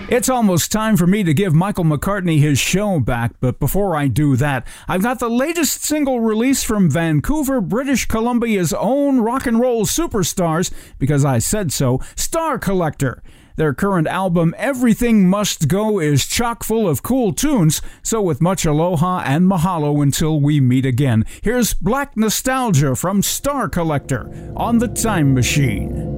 It's almost time for me to give Michael McCartney his show back, but before I do that, I've got the latest single release from Vancouver, British Columbia's own rock and roll superstars, because I said so, Star Collector. Their current album, Everything Must Go, is chock full of cool tunes, so with much aloha and mahalo until we meet again, here's Black Nostalgia from Star Collector on the Time Machine.